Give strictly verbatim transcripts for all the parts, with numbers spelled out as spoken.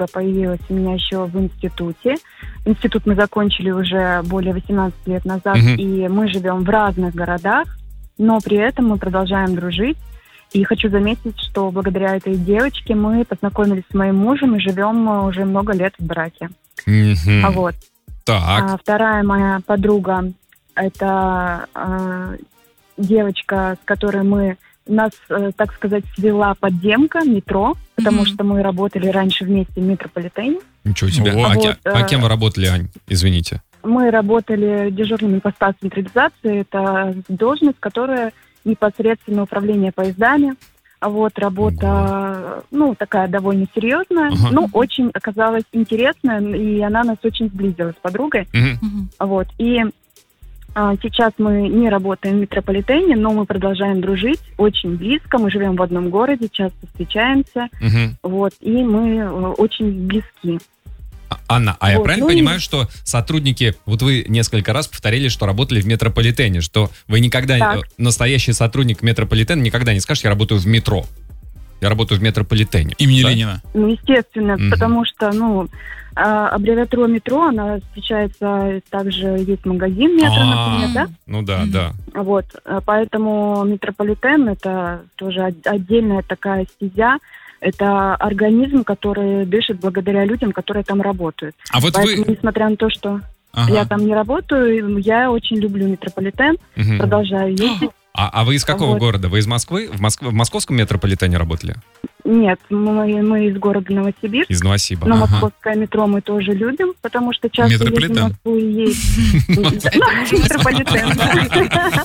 появилась у меня еще в институте. Институт мы закончили уже более восемнадцати лет назад, Мгм. и мы живем в разных городах, но при этом мы продолжаем дружить. И хочу заметить, что благодаря этой девочке мы познакомились с моим мужем и живем э, уже много лет в браке. Мгм. А вот. Так. А вторая моя подруга – это э, девочка, с которой мы, нас, э, так сказать, свела подземка, метро, потому Мгм. что мы работали раньше вместе в метрополитене. Ничего себе. О. А, Вот, ке- а э, кем вы работали, Ань? Извините. Мы работали дежурными поста централизации. Это должность, которая непосредственно управление поездами. А вот работа, ну, такая довольно серьезная, Ага. но очень оказалась интересная, и она нас очень сблизила с подругой. Мгм. Мгм. Вот. И а, сейчас мы не работаем в метрополитене, но мы продолжаем дружить очень близко. Мы живем в одном городе, часто встречаемся. Мгм. Вот. И мы э, очень близки. А- Анна, а я Вот, правильно ну и- понимаю, что сотрудники, вот вы несколько раз повторили, что работали в метрополитене, что вы никогда, Так. э, настоящий сотрудник метрополитена, никогда не скажешь, я работаю в метро. Я работаю в метрополитене. Имени Да? Ленина. Ну, естественно, Мгм. потому что, ну, а, аббревиатура метро, она встречается, также есть магазин метро, А, например, да? Ну да, Мгм. да. Вот, а, поэтому метрополитен – это тоже от- отдельная такая стезя, это организм, который дышит благодаря людям, которые там работают. А вот Поэтому, вы... несмотря на то, что Ага. я там не работаю, я очень люблю метрополитен, Мгм. продолжаю ездить. А, а вы из какого Вот. города? Вы из Москвы? В, Москве, в московском метрополитене работали? Нет, мы, мы из города Новосибирск. Из Новосиба. Но Ага. московское метро мы тоже любим, потому что часто ездим в Метрополитен. Москву и есть. Ну, метрополитен.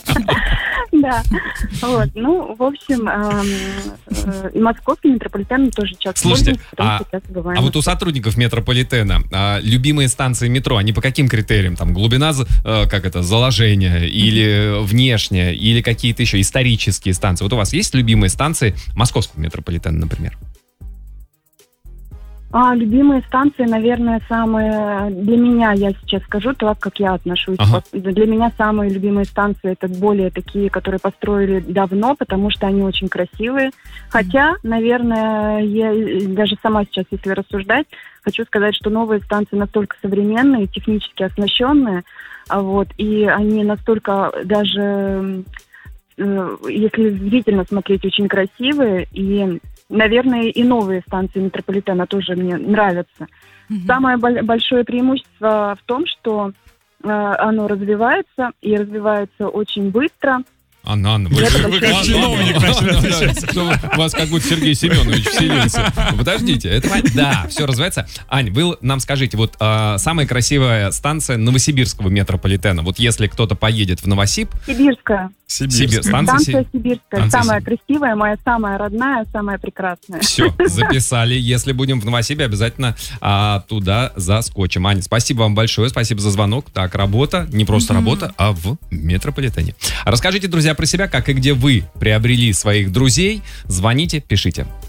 Да. Вот. Ну, в общем, эм, э, и московский метрополитен тоже часто Слушайте, пользуемся, потому а- что часто бываем. А вот у сотрудников метрополитена а, любимые станции метро, они по каким критериям? Там глубина, з- э, как это, заложения, или внешняя, или какие-то еще исторические станции? Вот у вас есть любимые станции московского метрополитена, например? А, любимые станции, наверное, самые... Для меня, я сейчас скажу, так, как я отношусь. Ага. Вот для меня самые любимые станции, это более такие, которые построили давно, потому что они очень красивые. Хотя, наверное, я даже сама сейчас, если рассуждать, хочу сказать, что новые станции настолько современные, технически оснащенные, а вот, и они настолько даже, э, если зрительно смотреть, очень красивые, и... Наверное, и новые станции метрополитена тоже мне нравятся. Мгм. Самое бол- большое преимущество в том, что э, оно развивается, и развивается очень быстро. Анна, Анна, вы, Я вы- так вы как как чиновник Анна, начали Анна, отвечать. да, что У вас как будто Сергей Семенович вселился. Подождите, это понятно. Да, все развивается. Ань, вы нам скажите, вот а, самая красивая станция новосибирского метрополитена, вот если кто-то поедет в Новосиб, Сибирская. Сибирь, Станция. станция, Станция Си- Сибирская. станция Самая Сибирь. красивая, моя самая родная, самая прекрасная. Все, записали. Если будем в Новосибе, обязательно а, туда заскочим. Аня, спасибо вам большое, спасибо за звонок. Так, работа, не просто Мгм. работа, а в метрополитене. Расскажите, друзья, про себя, как и где вы приобрели своих друзей. Звоните, пишите.